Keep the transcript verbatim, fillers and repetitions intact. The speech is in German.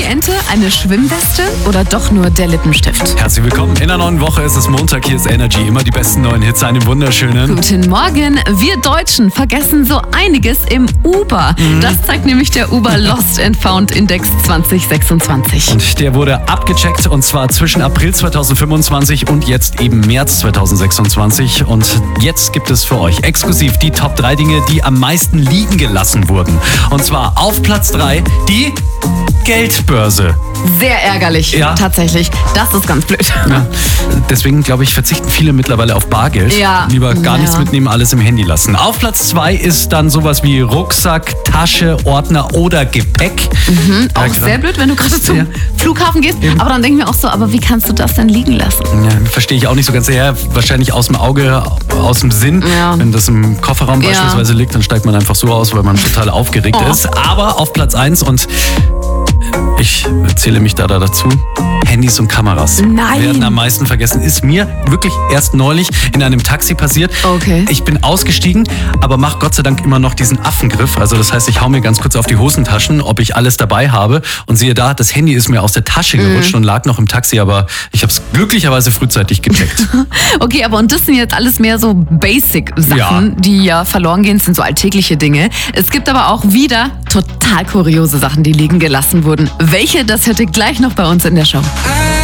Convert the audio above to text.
Ente, eine Schwimmweste oder doch nur der Lippenstift? Herzlich willkommen in einer neuen Woche. Es ist Montag, hier ist Energy. Immer die besten neuen Hits, einen wunderschönen. Guten Morgen. Wir Deutschen vergessen so einiges im Uber. Mhm. Das zeigt nämlich der Uber Lost and Found Index zwanzig sechsundzwanzig. Und der wurde abgecheckt und zwar zwischen April zweitausendfünfundzwanzig und jetzt eben März zweitausendsechsundzwanzig. Und jetzt gibt es für euch exklusiv die Top drei Dinge, die am meisten liegen gelassen wurden. Und zwar auf Platz drei die Geldbörse. Sehr ärgerlich, Ja. tatsächlich. Das ist ganz blöd. Ja, deswegen, glaube ich, verzichten viele mittlerweile auf Bargeld. Ja. Lieber gar Ja. nichts mitnehmen, alles im Handy lassen. Auf Platz zwei ist dann sowas wie Rucksack, Tasche, Ordner oder Gepäck. Mhm, Ja, auch klar. sehr blöd, wenn du gerade zum Ja. Flughafen gehst. Eben. Aber dann denken wir auch so, aber wie kannst du das denn liegen lassen? Ja, verstehe ich auch nicht so ganz. Ja, wahrscheinlich aus dem Auge, aus dem Sinn. Ja. Wenn das im Kofferraum Ja. beispielsweise liegt, dann steigt man einfach so aus, weil man total aufgeregt Oh. ist. Aber auf Platz eins und ich zähle mich da, da dazu. Handys und Kameras Nein. werden am meisten vergessen. Ist mir wirklich erst neulich in einem Taxi passiert. Okay. Ich bin ausgestiegen, aber mache Gott sei Dank immer noch diesen Affengriff. Also das heißt, ich hau mir ganz kurz auf die Hosentaschen, ob ich alles dabei habe. Und siehe da, das Handy ist mir aus der Tasche gerutscht und lag noch im Taxi. Aber ich habe es glücklicherweise frühzeitig gecheckt. Okay, aber und das sind jetzt alles mehr so Basic-Sachen, Ja. die ja verloren gehen, das sind so alltägliche Dinge. Es gibt aber auch wieder total kuriose Sachen, die liegen gelassen wurden. Welche, das hört ihr gleich noch bei uns in der Show.